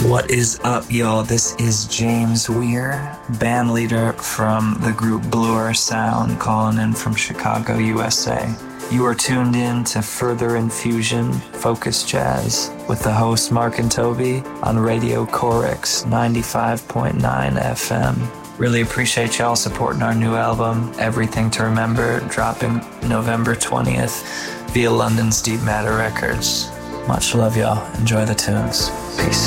What is up, y'all? This is James Weir, band leader from the group Bluer Sound, calling in from Chicago, USA. You are tuned in to Further Infusion Focus Jazz with the hosts Mark and Toby on Radio Corix 95.9 FM. Really appreciate y'all supporting our new album, Everything to Remember, dropping November 20th via London's Deep Matter Records. Much love, y'all. Enjoy the tunes. Peace.